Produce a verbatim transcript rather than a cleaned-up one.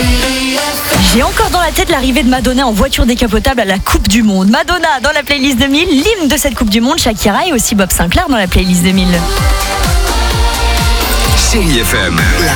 J'ai encore dans la tête l'arrivée de Madonna en voiture décapotable à la Coupe du Monde. Madonna dans la playlist deux mille, l'hymne de cette Coupe du Monde, Shakira et aussi Bob Sinclair dans la playlist deux mille. Chérie F M.